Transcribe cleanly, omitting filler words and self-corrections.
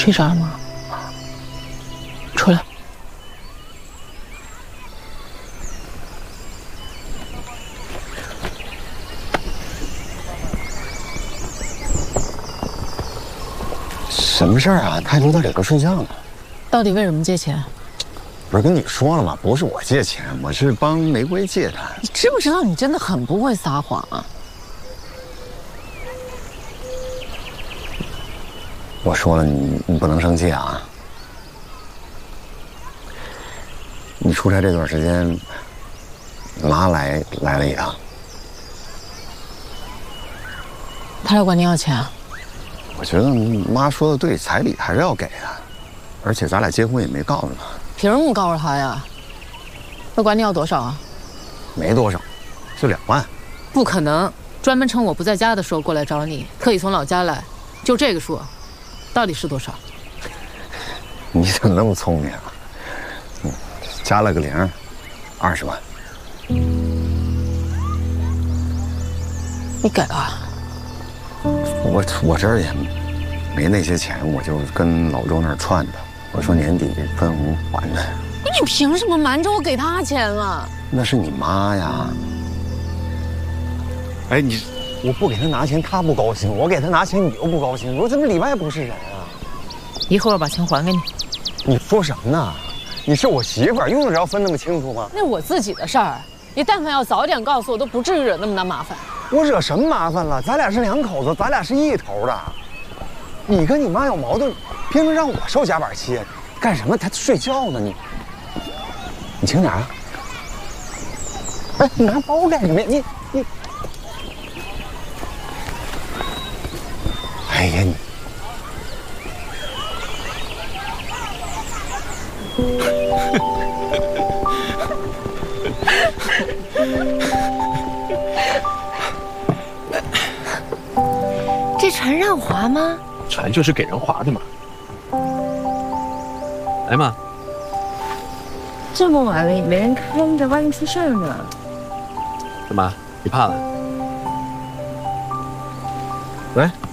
睡着了吗？出来。 什么事儿啊？态度在里头睡觉呢。 到底为什么借钱？ 不是跟你说了吗？不是我借钱，我是帮玫瑰借的。 你知不知道你真的很不会撒谎啊？ 我说了，你不能生气啊。你出差这段时间，妈来了一趟。 他来管你要钱啊？ 我觉得妈说的对，彩礼还是要给的，而且咱俩结婚也没告诉他。 凭什么告诉他呀？他管你要多少啊？ 没多少，就2万。 不可能，专门趁我不在家的时候过来找你，特意从老家来，就这个数，到底是多少？ 你怎么那么聪明啊？加了个0，20万。 你给了？ 我这儿也没那些钱，我就跟老周那儿串的。我说年底分红还他。 你凭什么瞒着我给他钱啊？ 那是你妈呀！哎，我不给他拿钱，他不高兴；我给他拿钱，你又不高兴。我怎么里外不是人啊？ 一会儿我把钱还给你。 你说什么呢？你是我媳妇儿，用得着分那么清楚吗？ 那我自己的事儿，你但凡要早点告诉我，都不至于惹那么大麻烦。 我惹什么麻烦了？咱俩是2口子，咱俩是一头的。你跟你妈有矛盾，偏偏让我受夹板气，干什么？她睡觉呢，你轻点啊！哎，你拿包干什么呀？你，哎呀你！ 这船让划吗？ 船就是给人划的嘛。来嘛。 这么晚了也没人看着，万一出事儿呢？ 干嘛？你怕了？来。